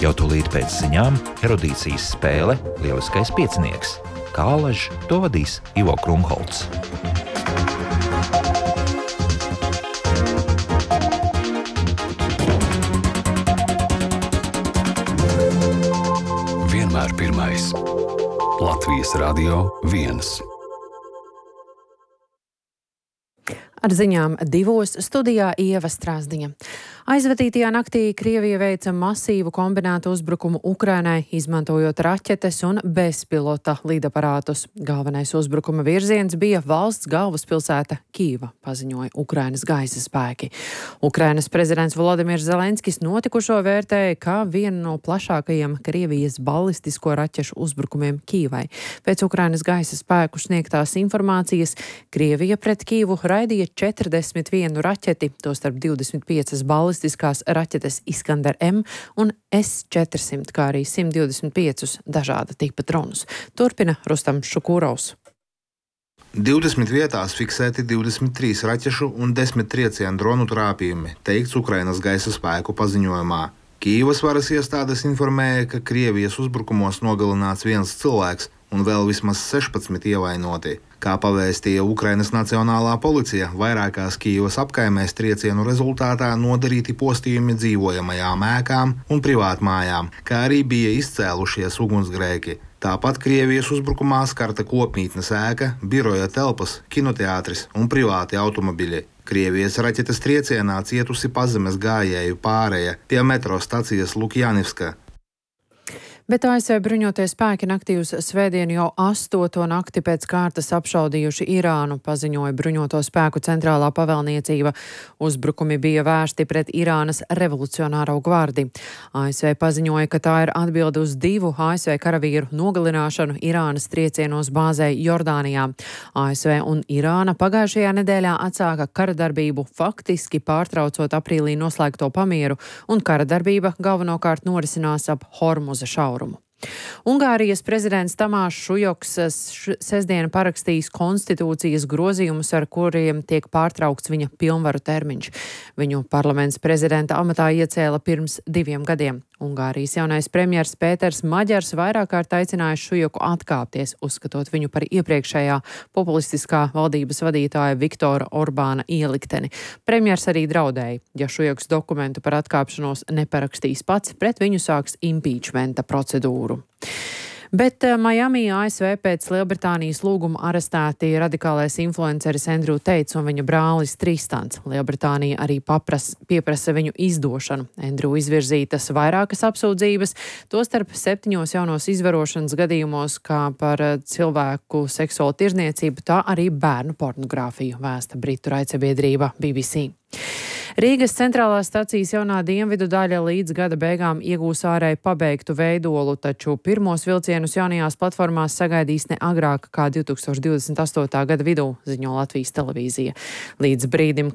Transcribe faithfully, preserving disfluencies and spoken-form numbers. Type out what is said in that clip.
Jau tūlīt pēc ziņām erudīcijas spēle Lieliskais piecinieks. Kā alaž to vadīs Ivo Krumholts. Vienmēr pirmais. Latvijas Radio viens. Ar ziņām divos studijā Ieva Strāzdiņa. Aizvadītajā naktī Krievija veica masīvu kombinētu uzbrukumu Ukrainai, izmantojot raķetes un bezpilota lidaparātus. Galvenais uzbrukuma virziens bija valsts galvaspilsēta Kīva, paziņoja Ukrainas gaisa spēki. Ukrainas prezidents Volodimirs Zelenskis notikušo vērtēja kā vienu no plašākajiem Krievijas balistisko raķešu uzbrukumiem Kīvai. Pēc Ukrainas gaisa spēku sniegtās informācijas Krievija pret Kīvu raidīja četrdesmit vienu raķeti, tostarp divdesmit piecas balistiskās raķetes Iskander M un S četrsimt, kā arī simt divdesmit piecus dažāda tipa dronus. Turpina Rustams Šukūrovs. divdesmit vietās fiksēti divdesmit trīs raķešu un desmit triecienu dronu trāpījumi, teikts Ukrainas gaisa spēku paziņojumā. Kīvas varas iestādes informēja, ka Krievijas uzbrukumos nogalināts viens cilvēks un vēl vismaz sešpadsmit ievainoti. Kā pavēstīja Ukrainas Nacionālā policija, vairākās Kīvas apkaimēs triecienu rezultātā nodarīti postījumi dzīvojamajām ēkām un privātmājām, kā arī bija izcēlušies ugunsgrēki. Tāpat Krievijas uzbrukumā skarta kopmītnes ēka, biroja telpas, kinoteātris un privāti automobiļi. Krievijas raķetes triecienā cietusi pazemes gājēju pāreja pie metro stacijas Lukjanivska. Bet A S V bruņotie spēki naktī uz svētdienu jau astoto nakti pēc kārtas apšaudījuši Irānu, paziņoja bruņoto spēku centrālā pavēlniecība. Uzbrukumi bija vērsti pret Irānas revolucionāro gvardi. A S V paziņoja, ka tā ir atbilde uz divu A S V karavīru nogalināšanu Irānas triecienos bāzē Jordānijā. A S V un Irāna pagājušajā nedēļā atsāka kara darbību, faktiski pārtraucot aprīlī noslēgto pamieru, un kara darbība galvenokārt norisinās ap Hormuza šaurumu. Ungārijas prezidents Tamāšs Šujoks sestdien parakstījis konstitūcijas grozījumus, ar kuriem tiek pārtraukts viņa pilnvaru termiņš. Viņu parlaments prezidenta amatā iecēla pirms diviem gadiem. Ungārijas jaunais premjers Pēters Maģars vairāk kārt aicināja Šujoku atkāpties, uzskatot viņu par iepriekšējā populistiskā valdības vadītāja Viktora Orbāna ielikteni. Premjers arī draudēja, ja Šujoks dokumentu par atkāpšanos neparakstīs pats, pret viņu sāks impeachmenta procedūru. Bet Miami A S V pēc Lielbritānijas lūguma arestēti radikālais influenceris Andrew Teits un viņa brālis Tristans. Lielbritānija arī papras, pieprasa viņu izdošanu. Andrew izvirzītas vairākas apsūdzības, tostarp septiņos jaunos izvarošanas gadījumos, kā par cilvēku seksuālu tirzniecību, tā arī bērnu pornogrāfiju, vēsta britu raidsabiedrība B B C. Rīgas centrālās stacijas jaunā dienvidu daļa līdz gada beigām iegūs ārēji pabeigtu veidolu, taču pirmos vilcienus jaunajās platformās sagaidīs ne agrāk kā divtūkstoš divdesmit astotā gada vidū, ziņo Latvijas televīzija. Līdz brīdim,